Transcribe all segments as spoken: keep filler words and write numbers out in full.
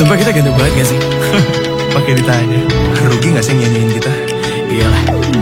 Sumpah kita ganteng banget gak sih? Pakai ditanya. Rugi gak sih nyanyiin kita? Iyalah.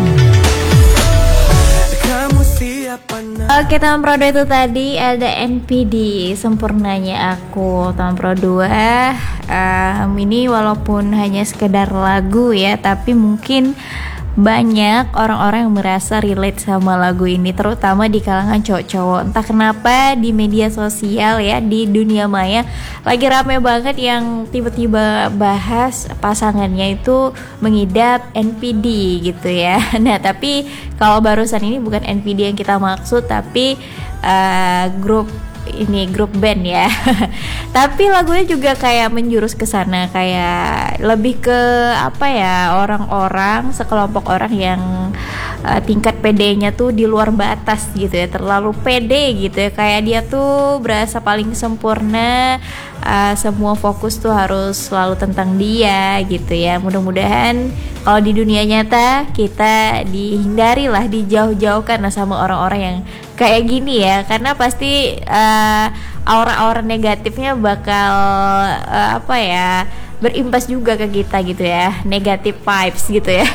Oke, teman Pro dua itu tadi ada N P D, Sempurnanya Aku. Teman Pro dua, um, ini walaupun hanya sekedar lagu ya, tapi mungkin banyak orang-orang yang merasa relate sama lagu ini, terutama di kalangan cowok-cowok. Entah kenapa di media sosial ya, di dunia maya lagi rame banget yang tiba-tiba bahas pasangannya itu mengidap N P D gitu ya. Nah, tapi kalau barusan ini bukan N P D yang kita maksud, tapi uh, grup ini grup band ya. Tapi lagunya juga kayak menjurus ke sana, kayak lebih ke apa ya, orang-orang sekelompok orang yang uh, tingkat pedenya tuh di luar batas gitu ya, terlalu pede gitu ya, kayak dia tuh berasa paling sempurna, uh, semua fokus tuh harus selalu tentang dia gitu ya. Mudah-mudahan kalau di dunia nyata kita dihindari lah, dijauh-jauhkan lah sama orang-orang yang kayak gini ya, karena pasti uh, aura-aura negatifnya bakal uh, apa ya, berimbas juga ke kita gitu ya, negatif vibes gitu ya.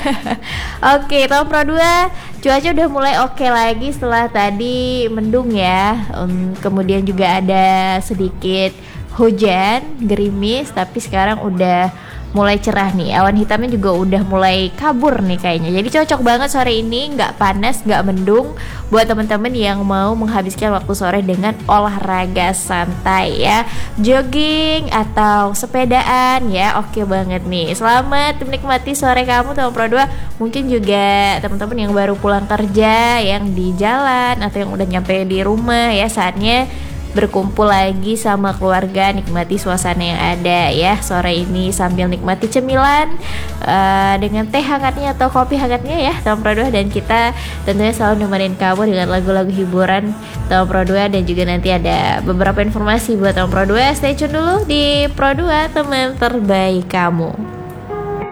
Oke, tahun Pro dua cuaca udah mulai oke lagi setelah tadi mendung ya, um, kemudian juga ada sedikit hujan, gerimis, tapi sekarang udah mulai cerah nih, awan hitamnya juga udah mulai kabur nih kayaknya. Jadi cocok banget sore ini, nggak panas, nggak mendung, buat teman-teman yang mau menghabiskan waktu sore dengan olahraga santai ya, jogging atau sepedaan ya, oke banget nih. Selamat menikmati sore kamu teman Pro dua. Mungkin juga teman-teman yang baru pulang kerja, yang di jalan atau yang udah nyampe di rumah ya, saatnya berkumpul lagi sama keluarga, nikmati suasana yang ada ya sore ini sambil nikmati cemilan uh, dengan teh hangatnya atau kopi hangatnya ya teman Pro dua. Dan kita tentunya selalu nemenin kamu dengan lagu-lagu hiburan teman Pro dua, dan juga nanti ada beberapa informasi buat teman Pro dua. Stay tune dulu di Pro dua, teman terbaik kamu.